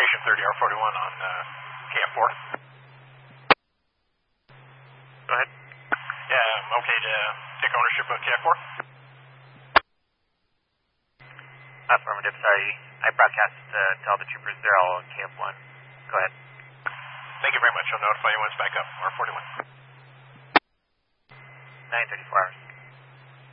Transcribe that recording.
Station 30R41 on KF4. Go ahead. Yeah, I'm okay to take ownership of KF4? Affirmative, sorry. I broadcast to all the troopers. They're all on KF1. Go ahead. Thank you very much. I'll notify you once back up, R41. 9:34 hours.